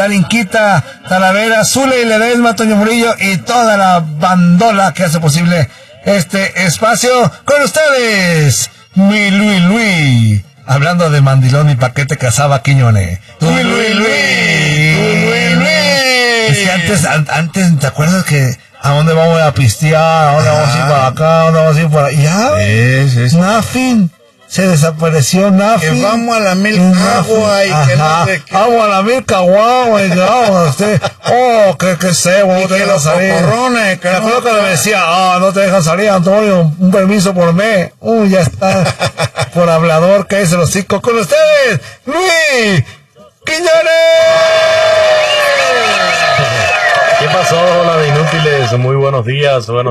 Darinquita, Talavera, Zule y Ledesma, Toño Murillo y toda la bandola que hace posible este espacio. Con ustedes, mi Luis. Hablando de mandilón y paquete Casaba Quiñone. Luis. Es que antes, ¿te acuerdas que a dónde vamos a pistear? ¿A dónde vamos a ir para acá? ¿A dónde vamos a ir para allá? Nothing. Se desapareció Nothing. Que vamos a la Milcagua y que no sé qué. Vamos a la Milcagua y que vamos a usted. Oh, que sé, no te dejan salir. Corrones, que no, que le decía, no te dejan salir, Antonio, un permiso por mes. Ya está. Por hablador, que es el hocico. Con ustedes, Luis Quiñones. ¿Qué pasó? Hola de inútiles, muy buenos días, buenos